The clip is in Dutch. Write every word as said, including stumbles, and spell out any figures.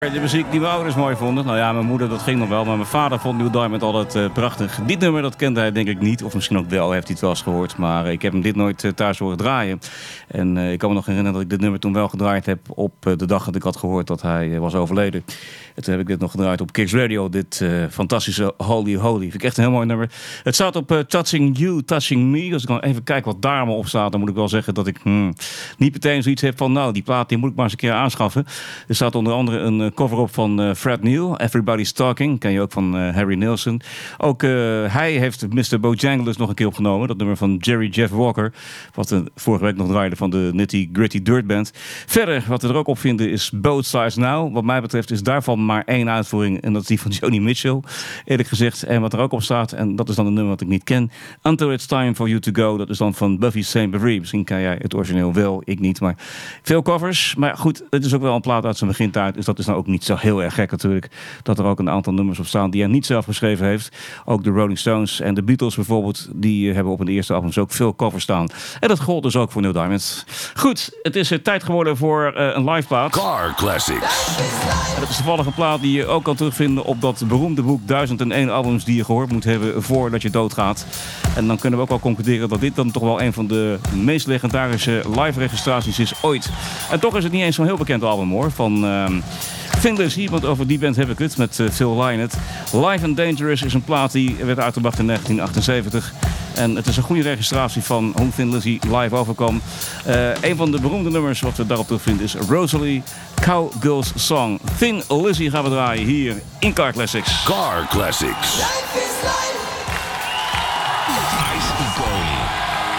De muziek die mijn ouders mooi vonden. Nou ja, mijn moeder dat ging nog wel, maar mijn vader vond Neil Diamond altijd uh, prachtig. Dit nummer dat kende hij denk ik niet, of misschien ook wel, heeft hij het wel eens gehoord. Maar uh, ik heb hem dit nooit uh, thuis horen draaien. En uh, ik kan me nog herinneren dat ik dit nummer toen wel gedraaid heb op uh, de dag dat ik had gehoord dat hij uh, was overleden. En toen heb ik dit nog gedraaid op Kicks Radio, dit uh, fantastische Holy Holy. Vind ik echt een heel mooi nummer. Het staat op uh, Touching You, Touching Me. Als ik dan even kijk wat daar allemaal op staat, dan moet ik wel zeggen dat ik hmm, niet meteen zoiets heb van, nou, die plaat die moet ik maar eens een keer aanschaffen. Er staat onder andere een uh, cover op van uh, Fred Neil, Everybody's Talking. Ken je ook van uh, Harry Nilsson. Ook uh, hij heeft mister Bojangles nog een keer opgenomen. Dat nummer van Jerry Jeff Walker. Wat uh, vorige week nog draaide van de Nitty Gritty Dirt Band. Verder, wat we er ook op vinden is Both Sides Now. Wat mij betreft is daarvan maar één uitvoering. En dat is die van Joni Mitchell. Eerlijk gezegd. En wat er ook op staat. En dat is dan een nummer wat ik niet ken. Until It's Time For You To Go. Dat is dan van Buffy Saint Marie. Misschien ken jij het origineel wel. Ik niet. Maar veel covers. Maar goed, het is ook wel een plaat uit zijn begintijd. Dus dat is dan ook niet zo heel erg gek natuurlijk. Dat er ook een aantal nummers op staan die hij niet zelf geschreven heeft. Ook de Rolling Stones en de Beatles bijvoorbeeld. Die hebben op hun eerste albums ook veel covers staan. En dat gold dus ook voor Neil Diamond. Goed, het is tijd geworden voor uh, een live plaat. Car Classics. En dat is toevallig een plaat die je ook kan terugvinden op dat beroemde boek duizend en één albums die je gehoord moet hebben voordat je doodgaat. En dan kunnen we ook wel concluderen dat dit dan toch wel een van de meest legendarische live registraties is ooit. En toch is het niet eens zo'n heel bekend album hoor. Van uh, Thin Lizzy, want over die band heb ik het met uh, Phil Lynott. Live and Dangerous is een plaat die werd uitgebracht in negentien achtenzeventig. En het is een goede registratie van hoe Thin Lizzy live overkwam. Uh, een van de beroemde nummers wat we daarop terugvinden is Rosalie, Cowgirls Song. Thin Lizzy gaan we draaien hier in Car Classics. Car Classics. Life is like